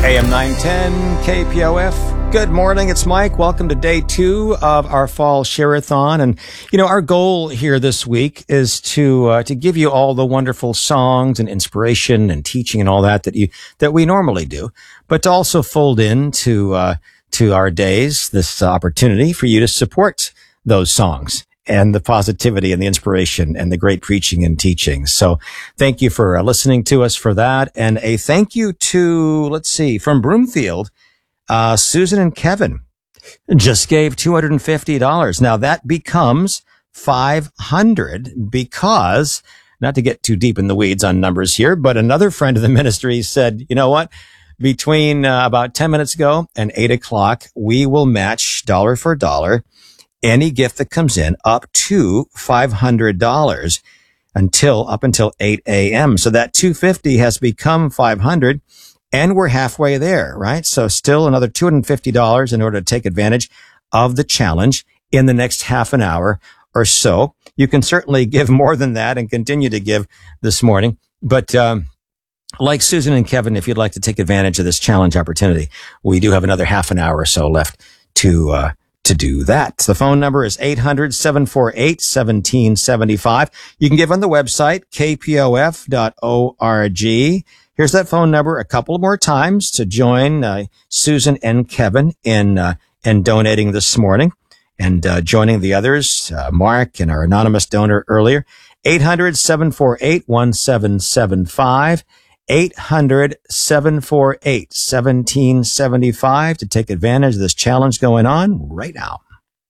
AM 910 KPOF. Good morning. It's Mike. Welcome to day 2 of our fall share-a-thon. And, our goal here this week is to give you all the wonderful songs and inspiration and teaching and all that we normally do, but to also fold into to our days this opportunity for you to support those songs and the positivity and the inspiration and the great preaching and teaching. So thank you for listening to us for that. And a thank you to, from Broomfield, Susan and Kevin just gave $250. Now that becomes $500 because, not to get too deep in the weeds on numbers here, but another friend of the ministry said, you know what? Between about 10 minutes ago and 8 o'clock, we will match dollar for dollar any gift that comes in up to $500 until 8 a.m. So that $250 has become $500 and we're halfway there, right? So still another $250 in order to take advantage of the challenge in the next half an hour or so. You can certainly give more than that and continue to give this morning. But, like Susan and Kevin, if you'd like to take advantage of this challenge opportunity, we do have another half an hour or so left to do that. The phone number is 800-748-1775. You can give on the website, kpof.org. Here's that phone number a couple more times to join Susan and Kevin in donating this morning and joining the others, Mark and our anonymous donor earlier. 800-748-1775. 800-748-1775 to take advantage of this challenge going on right now.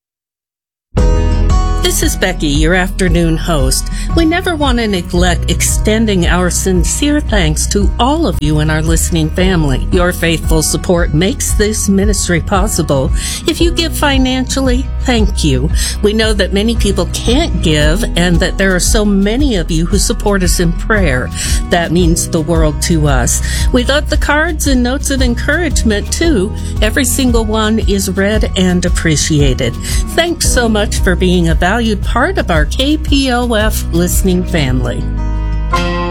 This is Becky, your afternoon host. We never want to neglect extending our sincere thanks to all of you in our listening family. Your faithful support makes this ministry possible. If you give financially, thank you. We know that many people can't give and that there are so many of you who support us in prayer. That means the world to us. We love the cards and notes of encouragement too. Every single one is read and appreciated. Thanks so much for being a valued part of our KPOF listening family.